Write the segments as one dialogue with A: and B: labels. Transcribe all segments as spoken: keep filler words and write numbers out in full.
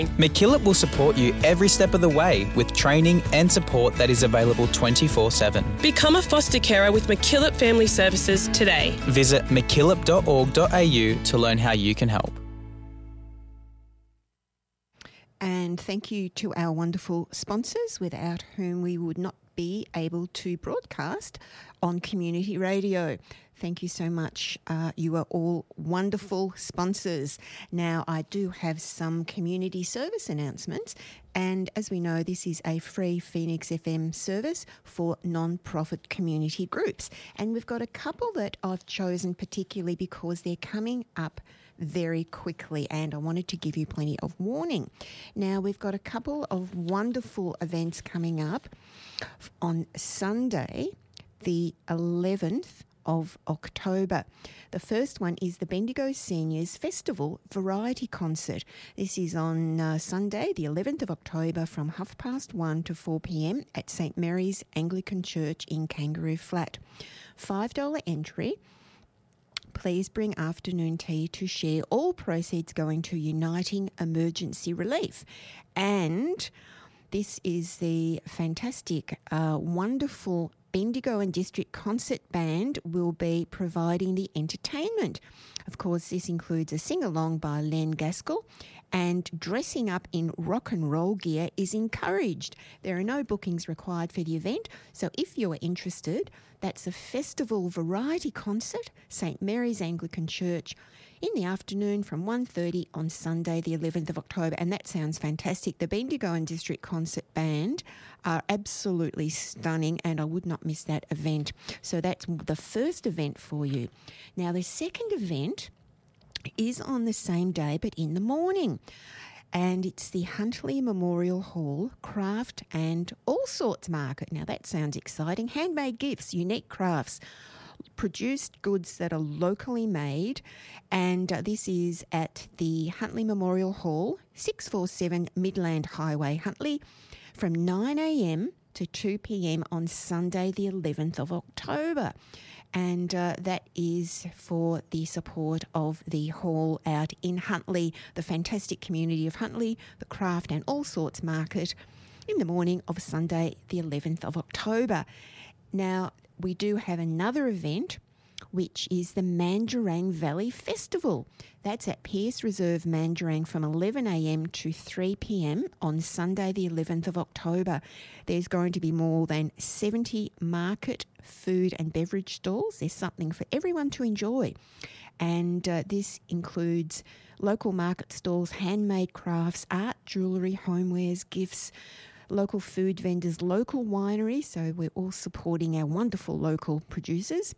A: MacKillop will support you every step of the way with training and support that is available twenty-four seven.
B: Become a foster carer with MacKillop Family Services today.
A: Visit mackillop dot org dot a u to learn how you can help.
C: And thank you to our wonderful sponsors, without whom we would not be able to broadcast on community radio. Thank you so much. Uh, you are all wonderful sponsors. Now, I do have some community service announcements. And as we know, this is a free Phoenix F M service for non-profit community groups. And we've got a couple that I've chosen particularly because they're coming up very quickly, and I wanted to give you plenty of warning. Now, we've got a couple of wonderful events coming up on Sunday, the eleventh of October. The first one is the Bendigo Seniors Festival Variety Concert. This is on uh, Sunday, the eleventh of October, from half past one to four p.m. at Saint Mary's Anglican Church in Kangaroo Flat. five dollars entry. Please bring afternoon tea to share. All proceeds going to Uniting Emergency Relief. And this is the fantastic, uh, wonderful Bendigo and District Concert Band will be providing the entertainment. Of course, this includes a sing-along by Len Gaskell, and dressing up in rock and roll gear is encouraged. There are no bookings required for the event, so if you are interested, that's a festival variety concert, Saint Mary's Anglican Church, in the afternoon from one thirty on Sunday the eleventh of October, and that sounds fantastic. The Bendigo and District Concert Band are absolutely stunning, and I would not miss that event. So that's the first event for you. Now, the second event is on the same day but in the morning, and it's the Huntley Memorial Hall Craft and All Sorts Market. Now, that sounds exciting. Handmade gifts, unique crafts, produced goods that are locally made, and uh, this is at the Huntley Memorial Hall, six forty-seven Midland Highway, Huntley, from nine a.m. to two p.m. on Sunday the eleventh of October. And uh, that is for the support of the hall out in Huntley, the fantastic community of Huntley, the Craft and All Sorts Market, in the morning of Sunday the eleventh of October. Now, we do have another event, which is the Mandarang Valley Festival. That's at Pierce Reserve, Mandarang, from eleven a.m. to three p.m. on Sunday the eleventh of October. There's going to be more than seventy market, food and beverage stalls. There's something for everyone to enjoy. And uh, this includes local market stalls, handmade crafts, art, jewellery, homewares, gifts, local food vendors, local wineries, so we're all supporting our wonderful local producers.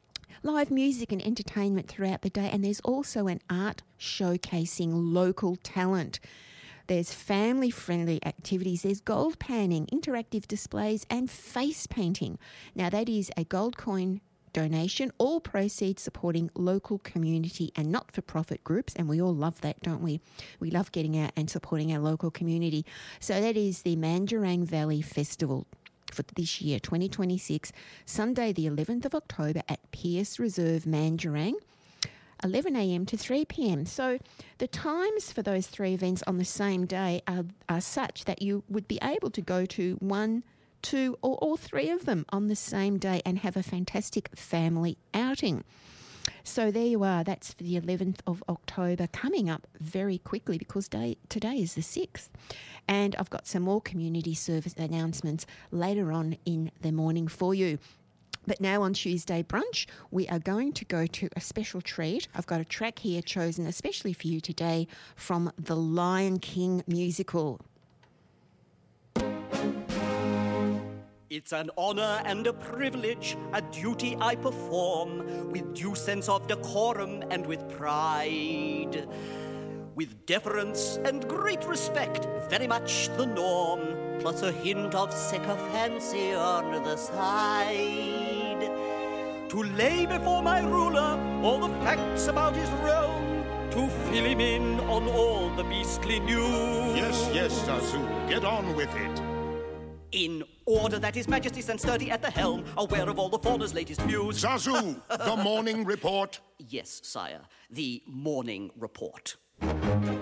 C: Live music and entertainment throughout the day, and there's also an art showcasing local talent. There's family-friendly activities, there's gold panning, interactive displays and face painting. Now, that is a gold coin donation, all proceeds supporting local community and not-for-profit groups, and we all love that, don't we? We love getting out and supporting our local community. So that is the Mandarang Valley Festival for this year, twenty twenty-six, Sunday the eleventh of October at Pierce Reserve, Mandarang, eleven a.m. to three p.m. So the times for those three events on the same day are, are such that you would be able to go to one, two or all three of them on the same day and have a fantastic family outing. So there you are. That's for the eleventh of October, coming up very quickly because day, today is the sixth. And I've got some more community service announcements later on in the morning for you. But now on Tuesday Brunch, we are going to go to a special treat. I've got a track here chosen especially for you today from the Lion King musical.
D: It's an honour and a privilege, a duty I perform, with due sense of decorum and with pride. With deference and great respect, very much the norm, plus a hint of sycophancy on the side. To lay before my ruler all the facts about his realm, to fill him in on all the beastly news.
E: Yes, yes, Zazu, get on with it.
D: In order that His Majesty stands sturdy at the helm, aware of all the fauna's latest views.
E: Zazu, the morning report.
D: Yes, sire, the morning report.